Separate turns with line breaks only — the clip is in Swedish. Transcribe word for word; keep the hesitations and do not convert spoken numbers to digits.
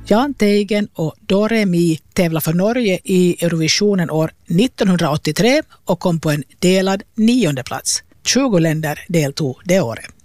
Jan Teigen och Doremi tävlade för Norge i Eurovisionen år nittonhundraåttiotre och kom på en delad nionde plats. tjugo länder deltog det året.